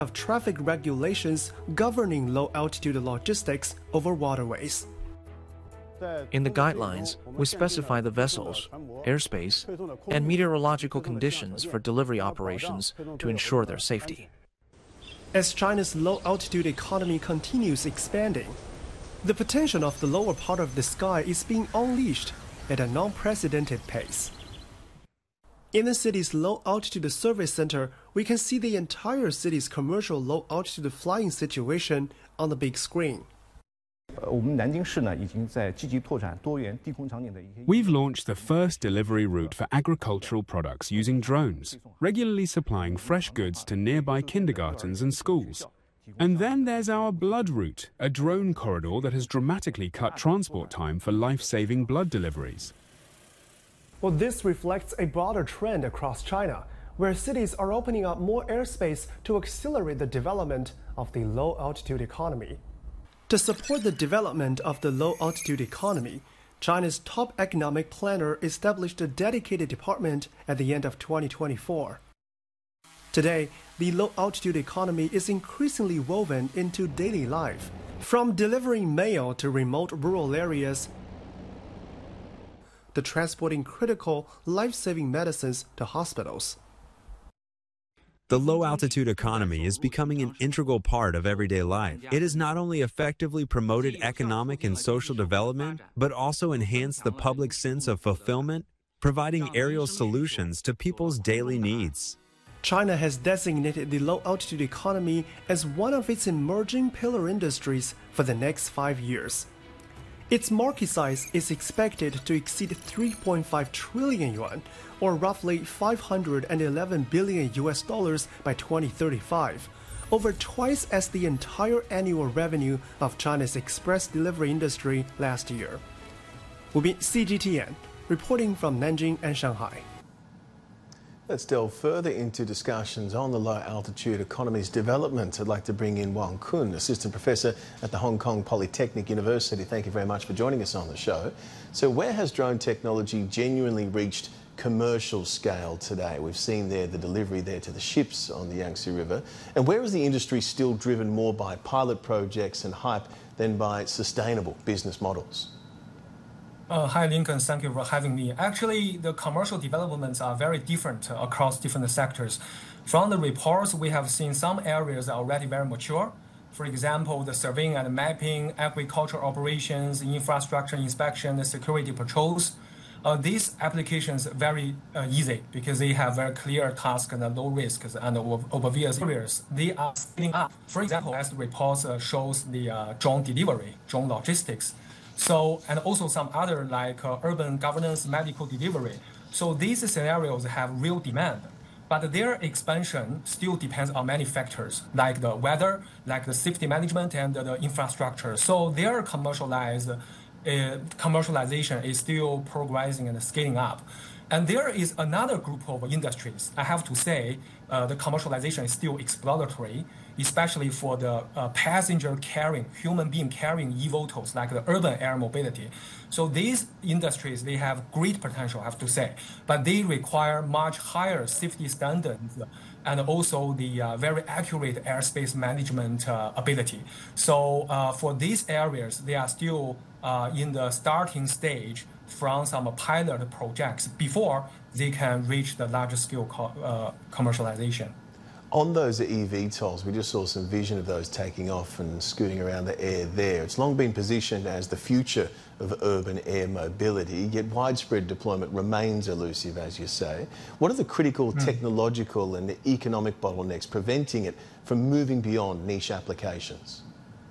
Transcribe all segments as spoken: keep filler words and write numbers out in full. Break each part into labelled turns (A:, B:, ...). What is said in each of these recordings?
A: of traffic regulations governing low-altitude logistics over waterways.
B: In the guidelines, we specify the vessels, airspace, and meteorological conditions for delivery operations to ensure their safety.
A: As China's low-altitude economy continues expanding, the potential of the lower part of the sky is being unleashed at an unprecedented pace. In the city's low-altitude service center, we can see the entire city's commercial low-altitude flying situation on the big screen.
C: We've launched the first delivery route for agricultural products using drones, regularly supplying fresh goods to nearby kindergartens and schools. And then there's our blood route, a drone corridor that has dramatically cut transport time for life-saving blood deliveries.
A: Well, this reflects a broader trend across China, where cities are opening up more airspace to accelerate the development of the low-altitude economy. To support the development of the low-altitude economy, China's top economic planner established a dedicated department at the end of twenty twenty-four. Today, the low-altitude economy is increasingly woven into daily life, from delivering mail to remote rural areas, to transporting critical, life-saving medicines to hospitals.
D: The low-altitude economy is becoming an integral part of everyday life. It has not only effectively promoted economic and social development, but also enhanced the public sense of fulfillment, providing aerial solutions to people's daily needs.
A: China has designated the low-altitude economy as one of its emerging pillar industries for the next five years. Its market size is expected to exceed three point five trillion yuan, or roughly five hundred eleven billion U S dollars by twenty thirty-five, over twice as the entire annual revenue of China's express delivery industry last year. Wu Bin, C G T N, reporting from Nanjing and Shanghai.
E: Let's delve further into discussions on the low-altitude economy's development. I'd like to bring in Wang Kun, Assistant Professor at the Hong Kong Polytechnic University. Thank you very much for joining us on the show. So where has drone technology genuinely reached commercial scale today? We've seen there the delivery there to the ships on the Yangtze River. And where is the industry still driven more by pilot projects and hype than by sustainable business models?
F: Uh, hi, Lincoln. Thank you for having me. Actually, the commercial developments are very different uh, across different sectors. From the reports, we have seen some areas are already very mature. For example, the surveying and mapping, agricultural operations, infrastructure inspection, the security patrols. Uh, these applications are very uh, easy because they have very clear tasks and low risks and obvious areas. They are scaling up. For example, as the reports uh, shows the uh, drone delivery, drone logistics. So, and also some other like uh, urban governance, medical delivery. So these scenarios have real demand, but their expansion still depends on many factors, like the weather, like the safety management and the infrastructure. So their commercialized, uh, commercialization is still progressing and scaling up. And there is another group of industries. I have to say, uh, the commercialization is still exploratory, especially for the uh, passenger carrying, human being carrying eVTOLs, like the urban air mobility. So these industries, they have great potential, I have to say, but they require much higher safety standards and also the uh, very accurate airspace management uh, ability. So uh, for these areas, they are still uh, in the starting stage from some pilot projects before they can reach the larger scale co uh, commercialization.
E: On those eVTOLs, we just saw some vision of those taking off and scooting around the air there. It's long been positioned as the future of urban air mobility, yet widespread deployment remains elusive, as you say. What are the critical mm. technological and economic bottlenecks preventing it from moving beyond niche applications?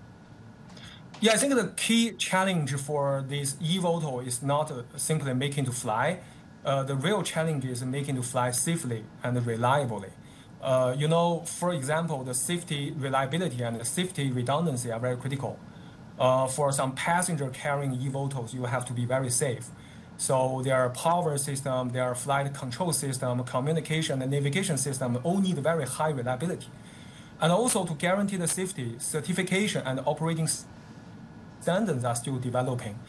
F: Yeah, I think the key challenge for this eVTOL is not uh, simply making to fly. Uh, the real challenge is making to fly safely and reliably. Uh, you know, for example, the safety reliability and the safety redundancy are very critical. Uh, for some passenger carrying eVTOLs, you have to be very safe. So their power system, their flight control system, communication and navigation system all need very high reliability. And also to guarantee the safety, certification and operating standards are still developing.